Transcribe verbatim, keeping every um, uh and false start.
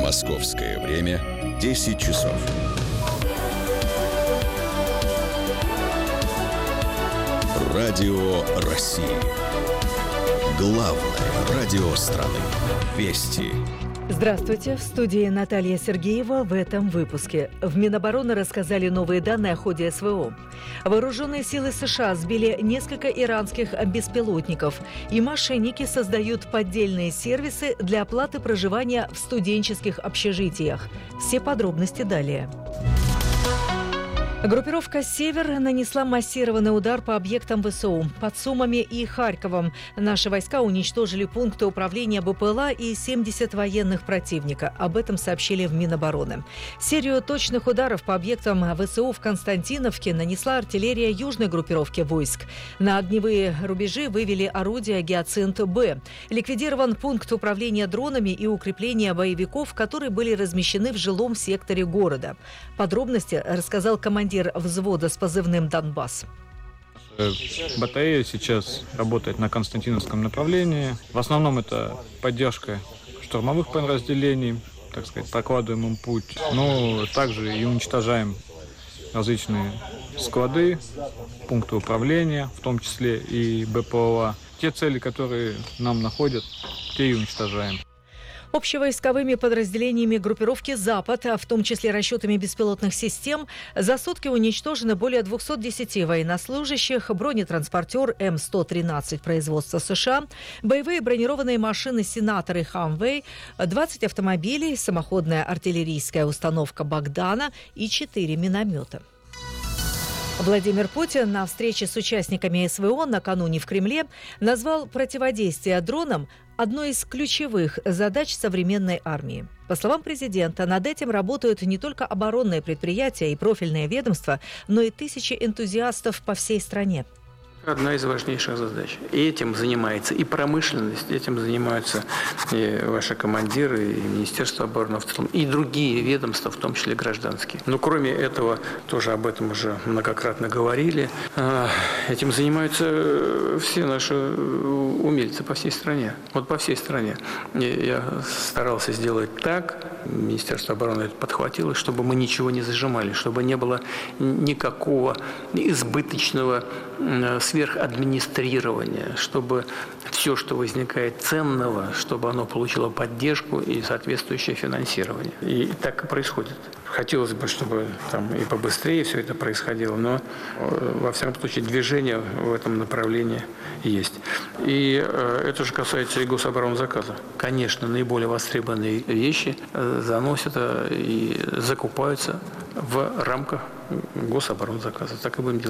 Московское время десять часов. Радио России. Главное радио страны. Вести. Здравствуйте, в студии Наталья Сергеева. В этом выпуске. В Минобороны рассказали новые данные о ходе СВО. Вооруженные силы США сбили несколько иранских беспилотников, и мошенники создают поддельные сервисы для оплаты проживания в студенческих общежитиях. Все подробности далее. Группировка «Север» нанесла массированный удар по объектам ВСУ. Под Сумами и Харьковом наши войска уничтожили пункты управления БПЛА и семьдесят военных противника. Об этом сообщили в Минобороны. Серию точных ударов по объектам ВСУ в Константиновке нанесла артиллерия южной группировки войск. На огневые рубежи вывели орудия «Гиацинт-Б». Ликвидирован пункт управления дронами и укрепления боевиков, которые были размещены в жилом секторе города. Подробности рассказал командир взвода с позывным «Донбасс». Батарея сейчас работает на Константиновском направлении. В основном это поддержка штурмовых подразделений, так сказать, прокладываем им путь. Но также и уничтожаем различные склады, пункты управления, в том числе и БПЛА. Те цели, которые нам находят, те и уничтожаем. Общевойсковыми подразделениями группировки «Запад», в том числе расчетами беспилотных систем, за сутки уничтожено более двухсот десяти военнослужащих, бронетранспортер Эм сто тринадцать производства США, боевые бронированные машины «Сенатор» и «Хамвей», двадцать автомобилей, самоходная артиллерийская установка «Богдана» и четыре миномета. Владимир Путин на встрече с участниками СВО накануне в Кремле назвал противодействие дронам одной из ключевых задач современной армии. По словам президента, над этим работают не только оборонные предприятия и профильные ведомства, но и тысячи энтузиастов по всей стране. Одна из важнейших задач. И этим занимается и промышленность, этим занимаются и ваши командиры, и Министерство обороны в целом, и другие ведомства, в том числе гражданские. Но кроме этого, тоже об этом уже многократно говорили, этим занимаются все наши умельцы по всей стране. Вот по всей стране. Я старался сделать так, Министерство обороны это подхватило, чтобы мы ничего не зажимали, чтобы не было никакого избыточного сверхадминистрирования, чтобы все, что возникает ценного, чтобы оно получило поддержку и соответствующее финансирование. И так и происходит. Хотелось бы, чтобы там и побыстрее все это происходило, но во всяком случае движение в этом направлении есть. И это же касается и гособоронзаказа. Конечно, наиболее востребованные вещи заносят и закупаются в рамках гособоронзаказа. Так и будем делать.